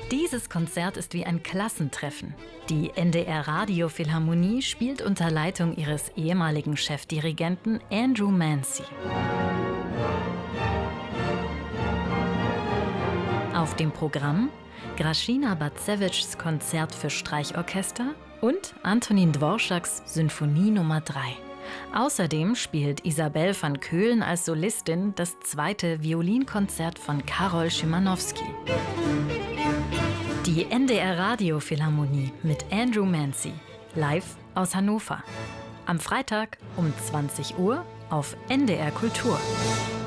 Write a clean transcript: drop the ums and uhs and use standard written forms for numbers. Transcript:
Dieses Konzert ist wie ein Klassentreffen. Die NDR Radiophilharmonie spielt unter Leitung ihres ehemaligen Chefdirigenten Andrew Mancy. Auf dem Programm Grażyna Bacewicz' Konzert für Streichorchester und Antonin Dworschaks Symphonie Nummer 3. Außerdem spielt Isabelle van Keulen als Solistin das 2. Violinkonzert von Karol Szymanowski. Die NDR Radiophilharmonie mit Andrew Mancy, live aus Hannover. Am Freitag um 20 Uhr auf NDR Kultur.